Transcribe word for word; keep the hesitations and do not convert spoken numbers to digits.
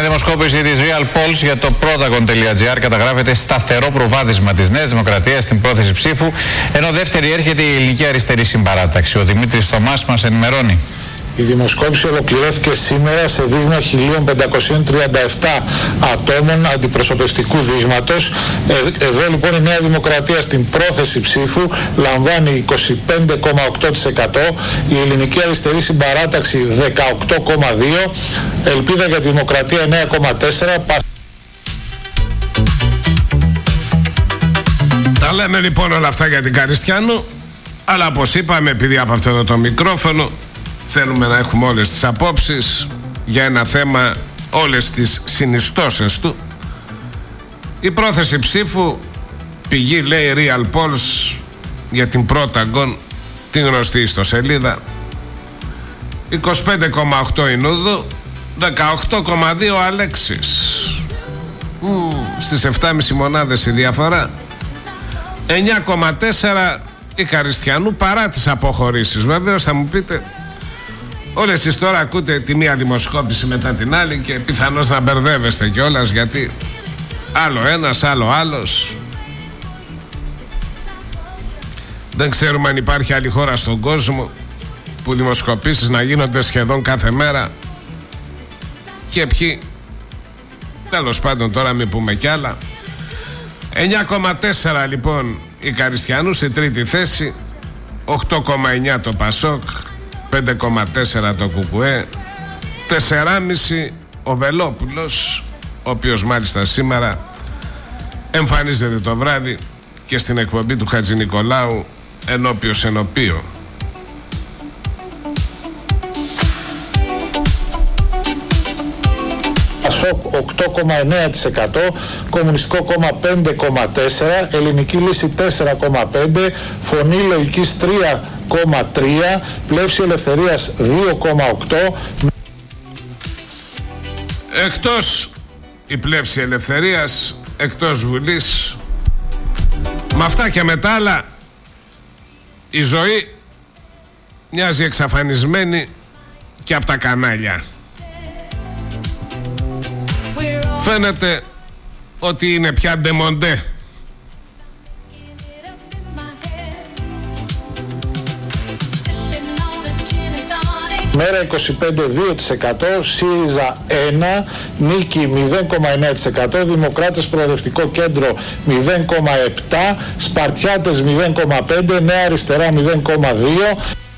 δημοσκόπηση της Real Polls για το protagon.gr καταγράφεται σταθερό προβάδισμα της Νέας Δημοκρατίας στην πρόθεση ψήφου, ενώ δεύτερη έρχεται η Ελληνική Αριστερή Συμπαράταξη. Ο Δημήτρης Θωμάς μας ενημερώνει. Η δημοσκόπηση ολοκληρώθηκε σήμερα σε δείγμα χίλια πεντακόσια τριάντα επτά ατόμων αντιπροσωπευτικού δείγματος. Ε, εδώ λοιπόν η Νέα Δημοκρατία στην πρόθεση ψήφου λαμβάνει είκοσι πέντε κόμμα οκτώ τοις εκατό, η Ελληνική Αριστερή Συμπαράταξη δεκαοκτώ κόμμα δύο τοις εκατό, Ελπίδα για τη Δημοκρατία εννέα κόμμα τέσσερα τοις εκατό. Τα λέμε λοιπόν όλα αυτά για την Καριστιανού, αλλά όπως είπαμε, επειδή από αυτό εδώ το μικρόφωνο θέλουμε να έχουμε όλες τις απόψεις για ένα θέμα, όλες τις συνιστώσεις του. Η πρόθεση ψήφου, πηγή λέει Real Polls για την Protagon, την γνωστή ιστοσελίδα, είκοσι πέντε κόμμα οκτώ η Νούδου, δεκαοκτώ κόμμα δύο Αλέξης. Ου, στις επτά κόμμα πέντε μονάδες η διαφορά. εννέα κόμμα τέσσερα η Καριστιανού, παρά τις αποχωρήσεις. Βεβαίως θα μου πείτε, όλες εσείς τώρα ακούτε τη μία δημοσκόπηση μετά την άλλη και πιθανώς να μπερδεύεστε κιόλας, γιατί άλλο ένας, άλλο άλλος. Δεν ξέρουμε αν υπάρχει άλλη χώρα στον κόσμο που δημοσκοπήσεις να γίνονται σχεδόν κάθε μέρα. Και ποιοι, τέλος πάντων, τώρα μην πούμε κι άλλα. εννέα κόμμα τέσσερα λοιπόν η Καριστιανού στη τρίτη θέση, οκτώ κόμμα εννέα το Πασόκ, πέντε κόμμα τέσσερα το Κουκουέ, τέσσερα κόμμα πέντε ο Βελόπουλος, ο οποίος μάλιστα σήμερα εμφανίζεται το βράδυ και στην εκπομπή του Χατζηνικολάου ενώπιος ενωπίο. Πασόκ οκτώ κόμμα εννέα τοις εκατό, Κομμουνιστικό Κόμμα πέντε κόμμα τέσσερα τοις εκατό, Ελληνική Λύση τέσσερα κόμμα πέντε τοις εκατό, Φωνή Λογικής τρία κόμμα τρία τοις εκατό, Πλεύση Ελευθερίας δύο κόμμα οκτώ τοις εκατό. Εκτός η Πλεύση Ελευθερίας, εκτός Βουλής, με αυτά και με τα άλλα, η ζωή μοιάζει εξαφανισμένη και από τα κανάλια. Φαίνεται ότι είναι πια ντεμοντέ. Μέρα είκοσι πέντε κόμμα δύο τοις εκατό, ΣΥΡΙΖΑ ένα, Νίκη μηδέν κόμμα εννέα τοις εκατό, Δημοκράτες Προοδευτικό Κέντρο μηδέν κόμμα επτά τοις εκατό, Σπαρτιάτες μηδέν κόμμα πέντε τοις εκατό, Νέα Αριστερά μηδέν κόμμα δύο τοις εκατό.